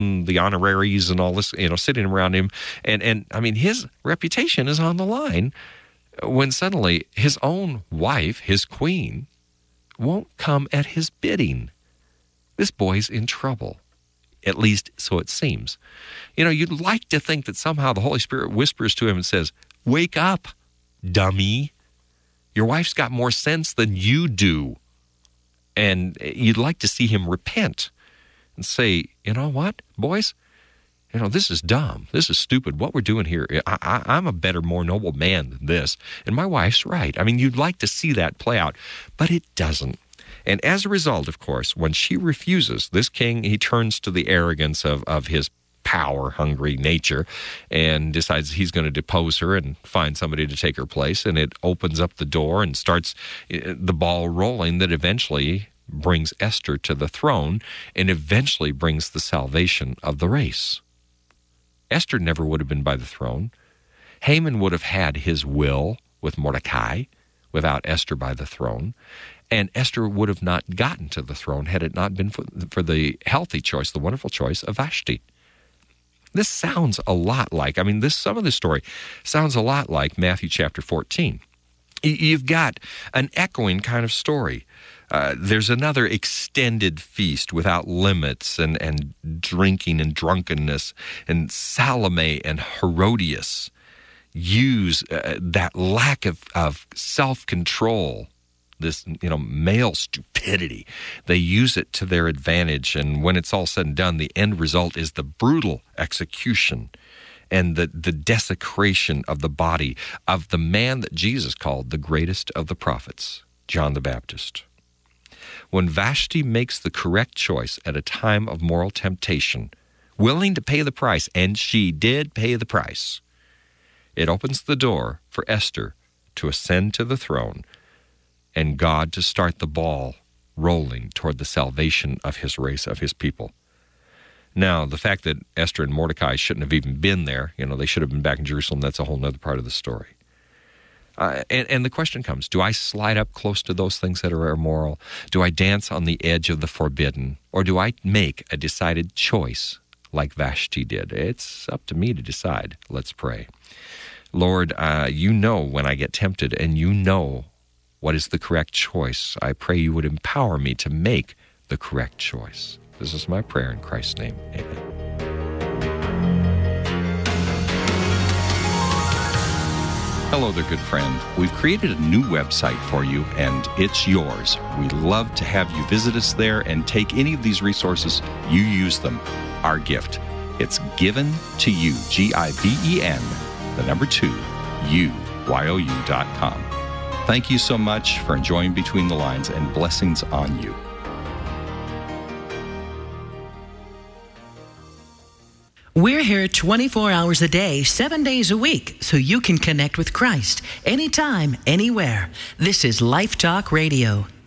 the honoraries and all this, sitting around him. And I mean, his reputation is on the line when suddenly his own wife, his queen, won't come at his bidding. This boy's in trouble. At least so it seems. You'd like to think that somehow the Holy Spirit whispers to him and says, "Wake up, dummy. Your wife's got more sense than you do." And you'd like to see him repent and say, "You know what, boys? This is dumb. This is stupid. What we're doing here, I'm a better, more noble man than this. And my wife's right." I mean, you'd like to see that play out, but it doesn't. And as a result, of course, when she refuses, this king, he turns to the arrogance of his power-hungry nature and decides he's going to depose her and find somebody to take her place. And it opens up the door and starts the ball rolling that eventually brings Esther to the throne and eventually brings the salvation of the race. Esther never would have been by the throne. Haman would have had his will with Mordecai without Esther by the throne. And Esther would have not gotten to the throne had it not been for the healthy choice, the wonderful choice of Vashti. This sounds a lot like, some of this story sounds a lot like Matthew chapter 14. You've got an echoing kind of story. There's another extended feast without limits and drinking and drunkenness, and Salome and Herodias use that lack of self-control, this male stupidity. They use it to their advantage, and when it's all said and done, the end result is the brutal execution and the desecration of the body of the man that Jesus called the greatest of the prophets, John the Baptist. When Vashti makes the correct choice at a time of moral temptation, willing to pay the price, and she did pay the price, it opens the door for Esther to ascend to the throne and God to start the ball rolling toward the salvation of his race, of his people. Now, the fact that Esther and Mordecai shouldn't have even been there, they should have been back in Jerusalem, that's a whole other part of the story. And the question comes, do I slide up close to those things that are immoral? Do I dance on the edge of the forbidden? Or do I make a decided choice like Vashti did? It's up to me to decide. Let's pray. Lord, you know when I get tempted, and you know what is the correct choice. I pray you would empower me to make the correct choice. This is my prayer in Christ's name. Amen. Hello there, good friend. We've created a new website for you, and it's yours. We'd love to have you visit us there and take any of these resources. You use them. Our gift. It's given to you, GIVEN, the number 2, UYOU.com. Thank you so much for enjoying Between the Lines, and blessings on you. We're here 24 hours a day, 7 days a week, so you can connect with Christ anytime, anywhere. This is Life Talk Radio.